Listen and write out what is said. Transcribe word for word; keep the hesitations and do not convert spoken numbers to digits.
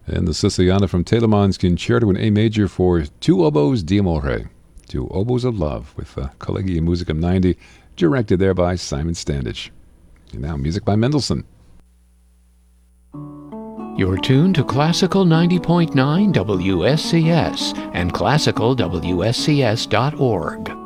and the Siciliana from Telemann's Concerto in A major for Two Oboes d'Amore, Two Oboes of Love, with uh, Collegium Musicum ninety, directed there by Simon Standish. And now music by Mendelssohn. You're tuned to Classical ninety point nine W S C S and classical W S C S dot org.